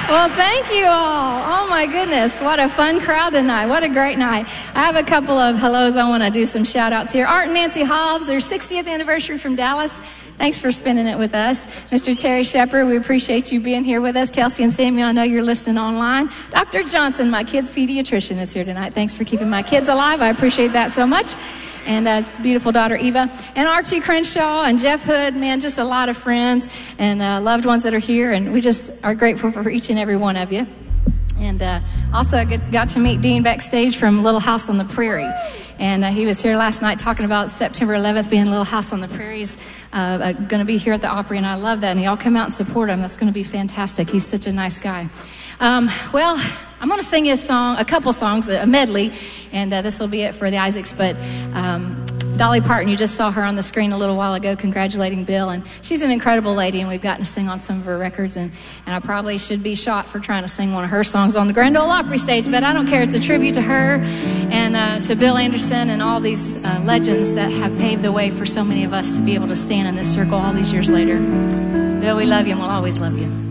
Well, thank you all. Oh, my goodness. What a fun crowd tonight. What a great night. I have a couple of hellos. I want to do some shout-outs here. Art and Nancy Hobbs, their 60th anniversary from Dallas. Thanks for spending it with us. Mr. Terry Shepard, we appreciate you being here with us. Kelsey and Samuel, I know you're listening online. Dr. Johnson, my kid's pediatrician, is here tonight. Thanks for keeping my kids alive. I appreciate that so much. And beautiful daughter Eva, and Archie Crenshaw and Jeff Hood, man, just a lot of friends and loved ones that are here, and we just are grateful for each and every one of you. And also I got to meet Dean backstage from Little House on the Prairie, and he was here last night talking about September 11th being Little House on the Prairie's going to be here at the Opry, and I love that, and y'all come out and support him. That's going to be fantastic. He's such a nice guy. Well, I'm going to sing you a couple songs, a medley, and this will be it for the Isaacs. But Dolly Parton, you just saw her on the screen a little while ago congratulating Bill, and she's an incredible lady, and we've gotten to sing on some of her records, and I probably should be shot for trying to sing one of her songs on the Grand Ole Opry stage, but I don't care. It's a tribute to her and to Bill Anderson and all these legends that have paved the way for so many of us to be able to stand in this circle all these years later. Bill, we love you, and we'll always love you.